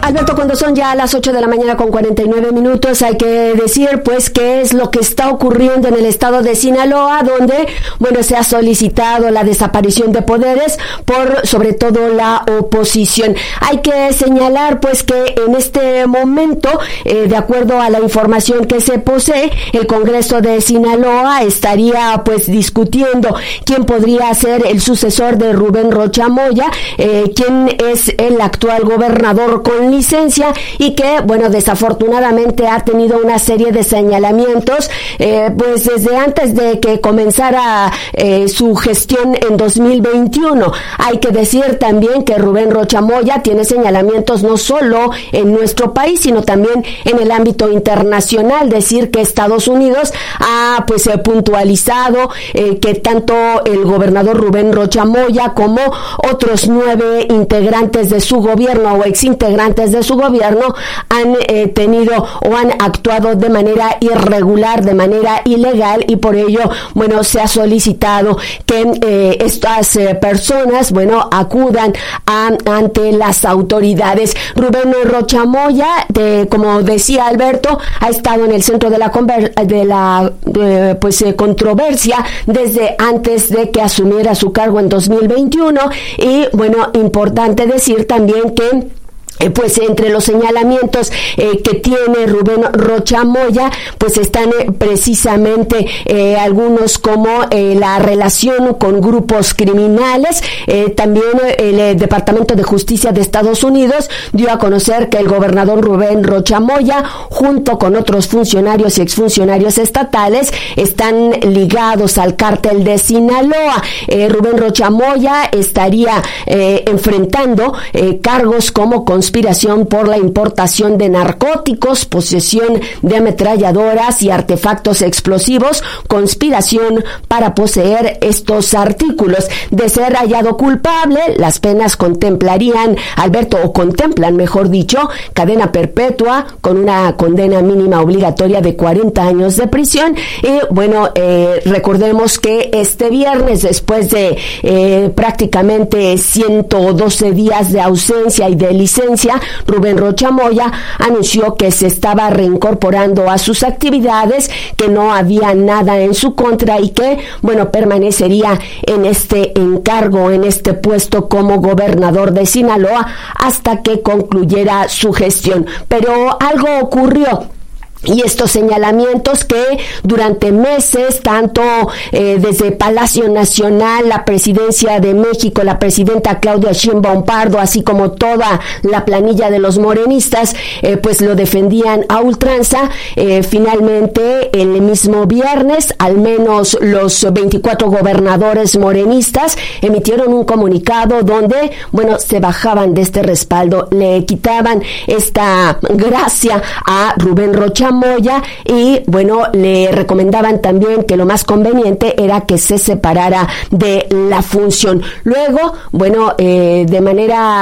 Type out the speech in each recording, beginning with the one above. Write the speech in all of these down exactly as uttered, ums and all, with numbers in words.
Alberto, cuando son ya las ocho de la mañana con cuarenta y nueve minutos, hay que decir, pues, qué es lo que está ocurriendo en el estado de Sinaloa, donde, bueno, se ha solicitado la desaparición de poderes por, sobre todo, la oposición. Hay que señalar, pues, que en este momento, eh, de acuerdo a la información que se posee, el Congreso de Sinaloa estaría, pues, discutiendo quién podría ser el sucesor de Rubén Rocha Moya, eh, quién es el actual gobernador con licencia y que, bueno, desafortunadamente ha tenido una serie de señalamientos, eh, pues desde antes de que comenzara eh, su gestión en dos mil veintiuno. Hay que decir también que Rubén Rocha Moya tiene señalamientos no solo en nuestro país, sino también en el ámbito internacional. Decir que Estados Unidos ha, pues, eh, puntualizado eh, que tanto el gobernador Rubén Rocha Moya como otros nueve integrantes de su gobierno o exintegrantes de su gobierno han eh, tenido o han actuado de manera irregular, de manera ilegal, y por ello, bueno, se ha solicitado que eh, estas eh, personas, bueno, acudan a, ante las autoridades. Rubén Rocha Moya, de, como decía Alberto, ha estado en el centro de la conver- de la de, pues eh, controversia desde antes de que asumiera su cargo en dos mil veintiuno, y bueno, importante decir también que Eh, pues entre los señalamientos eh, que tiene Rubén Rocha Moya, pues están eh, precisamente eh, algunos como eh, la relación con grupos criminales. Eh, también eh, el eh, Departamento de Justicia de Estados Unidos dio a conocer que el gobernador Rubén Rocha Moya, junto con otros funcionarios y exfuncionarios estatales, están ligados al cártel de Sinaloa. Eh, Rubén Rocha Moya estaría eh, enfrentando eh, cargos como conspiración por la importación de narcóticos, posesión de ametralladoras y artefactos explosivos, conspiración para poseer estos artículos. De ser hallado culpable, las penas contemplarían, Alberto, o contemplan, mejor dicho, cadena perpetua con una condena mínima obligatoria de cuarenta años de prisión. Y bueno, eh, recordemos que este viernes, después de eh, prácticamente ciento doce días de ausencia y de licencia, Rubén Rocha Moya anunció que se estaba reincorporando a sus actividades, que no había nada en su contra y que, bueno, permanecería en este encargo, en este puesto como gobernador de Sinaloa hasta que concluyera su gestión. Pero algo ocurrió. Y estos señalamientos que durante meses, tanto eh, desde Palacio Nacional, la Presidencia de México, la presidenta Claudia Sheinbaum Pardo, así como toda la planilla de los morenistas, eh, pues lo defendían a ultranza. Eh, finalmente, el mismo viernes, al menos los veinticuatro gobernadores morenistas emitieron un comunicado donde, bueno, se bajaban de este respaldo, le quitaban esta gracia a Rubén Rocha Moya y, bueno, le recomendaban también que lo más conveniente era que se separara de la función. Luego, bueno, eh, de manera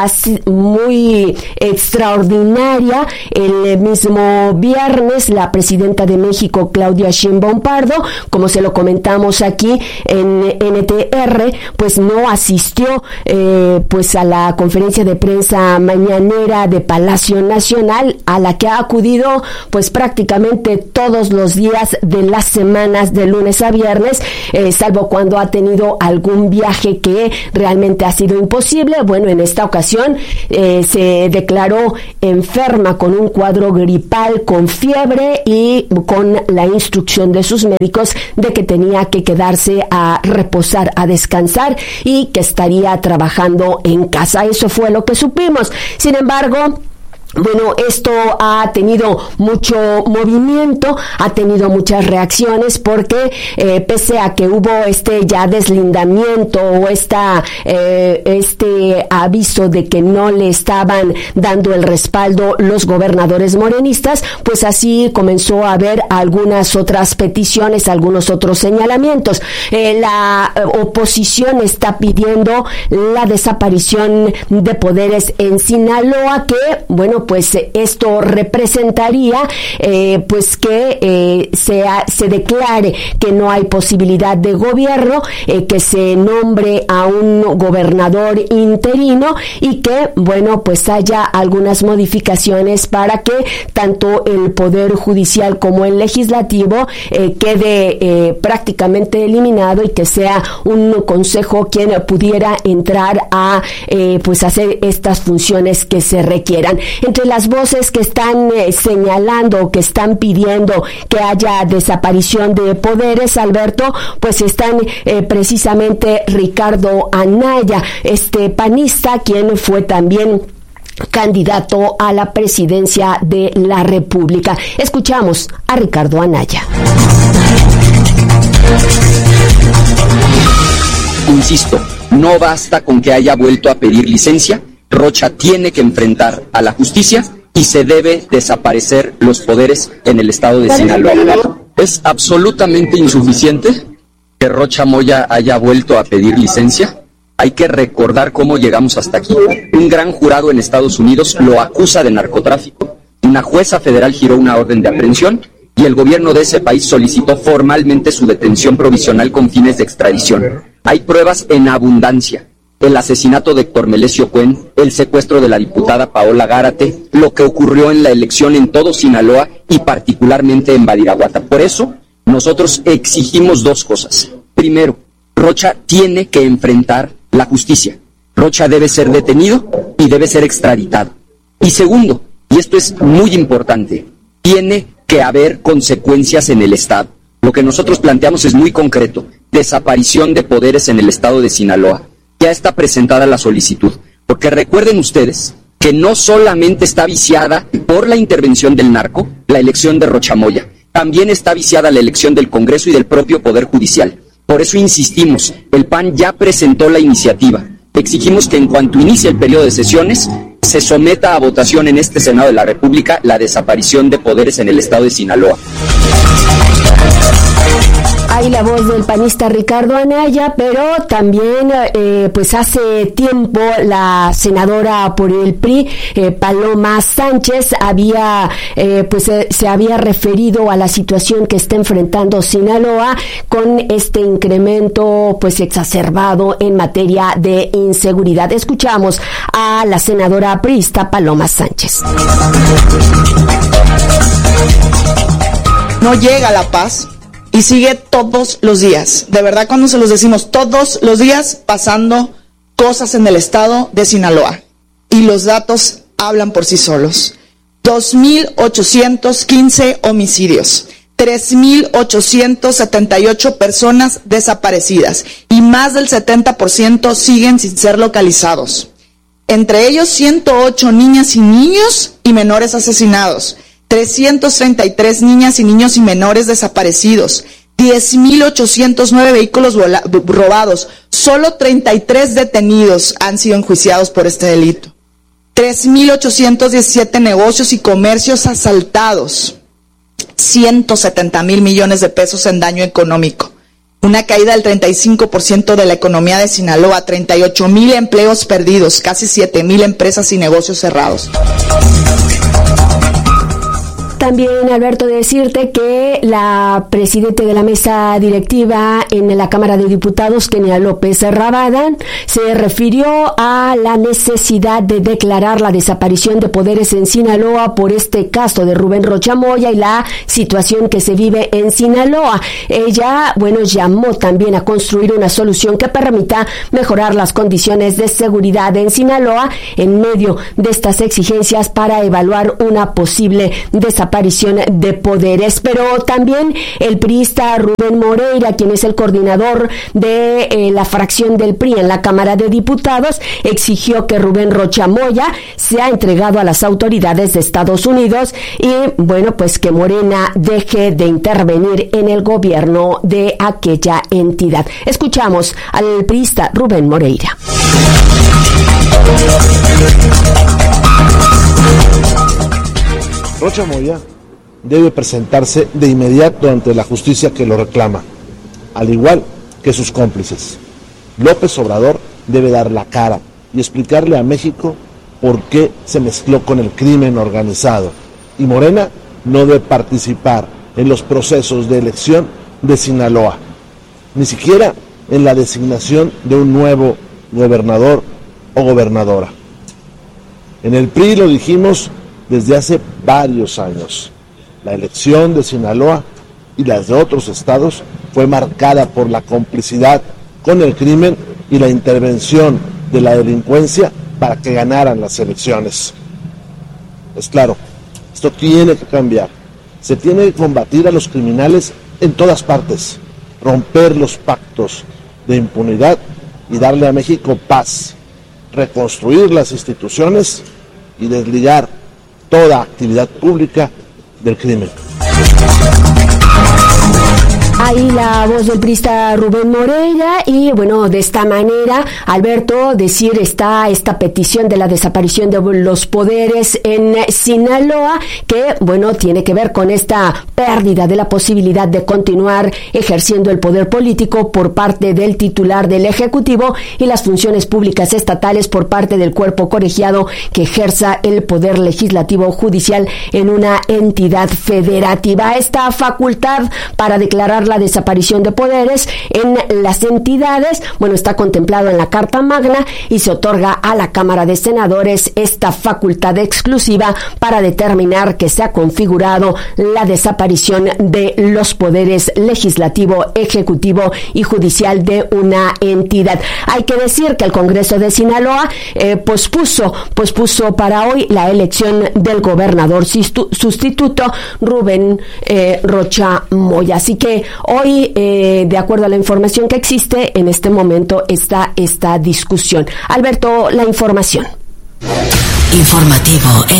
muy extraordinaria, el mismo viernes, la presidenta de México, Claudia Sheinbaum Pardo, como se lo comentamos aquí en N T R, pues no asistió eh, pues a la conferencia de prensa mañanera de Palacio Nacional, a la que ha acudido pues prácticamente todos los días de las semanas, de lunes a viernes, eh, salvo cuando ha tenido algún viaje que realmente ha sido imposible. Bueno, en esta ocasión eh, se declaró enferma con un cuadro gripal, con fiebre y con la instrucción de sus médicos de que tenía que quedarse a reposar, a descansar y que estaría trabajando en casa. Eso fue lo que supimos. Sin embargo, bueno, esto ha tenido mucho movimiento, ha tenido muchas reacciones, porque eh, pese a que hubo este ya deslindamiento o esta, eh, este aviso de que no le estaban dando el respaldo los gobernadores morenistas, pues así comenzó a haber algunas otras peticiones, algunos otros señalamientos. Eh, la oposición está pidiendo la desaparición de poderes en Sinaloa, que, bueno, bueno, pues esto representaría eh, pues que eh, sea, se declare que no hay posibilidad de gobierno, eh, que se nombre a un gobernador interino y que, bueno, pues haya algunas modificaciones para que tanto el Poder Judicial como el Legislativo eh, quede eh, prácticamente eliminado y que sea un consejo quien pudiera entrar a eh, pues hacer estas funciones que se requieran. Entre las voces que están eh, señalando, que están pidiendo que haya desaparición de poderes, Alberto, pues están eh, precisamente Ricardo Anaya, este panista, quien fue también candidato a la presidencia de la República. Escuchamos a Ricardo Anaya. Insisto, no basta con que haya vuelto a pedir licencia. Rocha tiene que enfrentar a la justicia y se debe desaparecer los poderes en el estado de Sinaloa. Es absolutamente insuficiente que Rocha Moya haya vuelto a pedir licencia. Hay que recordar cómo llegamos hasta aquí. Un gran jurado en Estados Unidos lo acusa de narcotráfico. Una jueza federal giró una orden de aprehensión y el gobierno de ese país solicitó formalmente su detención provisional con fines de extradición. Hay pruebas en abundancia. El asesinato de Héctor Melesio Cuen, el secuestro de la diputada Paola Gárate, lo que ocurrió en la elección en todo Sinaloa y particularmente en Badiraguata. Por eso, nosotros exigimos dos cosas. Primero, Rocha tiene que enfrentar la justicia. Rocha debe ser detenido y debe ser extraditado. Y segundo, y esto es muy importante, tiene que haber consecuencias en el Estado. Lo que nosotros planteamos es muy concreto: desaparición de poderes en el estado de Sinaloa. Ya está presentada la solicitud, porque recuerden ustedes que no solamente está viciada por la intervención del narco la elección de Rocha Moya, también está viciada la elección del Congreso y del propio Poder Judicial. Por eso insistimos, el P A N ya presentó la iniciativa. Exigimos que en cuanto inicie el periodo de sesiones, se someta a votación en este Senado de la República la desaparición de poderes en el estado de Sinaloa. Hay la voz del panista Ricardo Anaya, pero también eh, pues hace tiempo la senadora por el P R I, eh, Paloma Sánchez, había eh, pues eh, se había referido a la situación que está enfrentando Sinaloa con este incremento pues exacerbado en materia de inseguridad. Escuchamos a la senadora priista Paloma Sánchez. No llega la paz y sigue todos los días, de verdad cuando se los decimos, todos los días pasando cosas en el estado de Sinaloa. Y los datos hablan por sí solos. dos mil ochocientos quince homicidios, tres mil ochocientos setenta y ocho personas desaparecidas y más del setenta por ciento siguen sin ser localizados. Entre ellos ciento ocho niñas y niños y menores asesinados, trescientos treinta y tres niñas y niños y menores desaparecidos, diez mil ochocientos nueve vehículos vola- robados, solo treinta y tres detenidos han sido enjuiciados por este delito, tres mil ochocientos diecisiete negocios y comercios asaltados, ciento setenta mil millones de pesos en daño económico, una caída del treinta y cinco por ciento de la economía de Sinaloa, treinta y ocho mil empleos perdidos, casi siete mil empresas y negocios cerrados. También, Alberto, decirte que la presidenta de la mesa directiva en la Cámara de Diputados, Kenia López Rabadán, se refirió a la necesidad de declarar la desaparición de poderes en Sinaloa por este caso de Rubén Rocha Moya y la situación que se vive en Sinaloa. Ella, bueno, llamó también a construir una solución que permita mejorar las condiciones de seguridad en Sinaloa en medio de estas exigencias para evaluar una posible desaparición de poderes. Pero también el priista Rubén Moreira, quien es el coordinador de eh, la fracción del P R I en la Cámara de Diputados, exigió que Rubén Rocha Moya sea entregado a las autoridades de Estados Unidos y, bueno, pues que Morena deje de intervenir en el gobierno de aquella entidad. Escuchamos al priista Rubén Moreira. Rocha Moya debe presentarse de inmediato ante la justicia que lo reclama, al igual que sus cómplices. López Obrador debe dar la cara y explicarle a México por qué se mezcló con el crimen organizado. Y Morena no debe participar en los procesos de elección de Sinaloa, ni siquiera en la designación de un nuevo gobernador o gobernadora. En el P R I lo dijimos desde hace varios años. La elección de Sinaloa y las de otros estados fue marcada por la complicidad con el crimen y la intervención de la delincuencia para que ganaran las elecciones. Es claro, esto tiene que cambiar. Se tiene que combatir a los criminales en todas partes, romper los pactos de impunidad y darle a México paz, reconstruir las instituciones y desligar toda actividad pública del crimen. Ahí la voz del priista Rubén Moreira, y bueno, de esta manera, Alberto, decir está esta petición de la desaparición de los poderes en Sinaloa, que bueno, tiene que ver con esta pérdida de la posibilidad de continuar ejerciendo el poder político por parte del titular del Ejecutivo y las funciones públicas estatales por parte del cuerpo colegiado que ejerza el poder legislativo judicial en una entidad federativa. Esta facultad para declarar la desaparición de poderes en las entidades, bueno, está contemplado en la Carta Magna y se otorga a la Cámara de Senadores esta facultad exclusiva para determinar que se ha configurado la desaparición de los poderes legislativo, ejecutivo y judicial de una entidad. Hay que decir que el Congreso de Sinaloa eh, pospuso, pospuso para hoy la elección del gobernador sustituto Rubén eh, Rocha Moya. Así que hoy, eh, de acuerdo a la información que existe, en este momento está esta discusión. Alberto, la información. Informativo.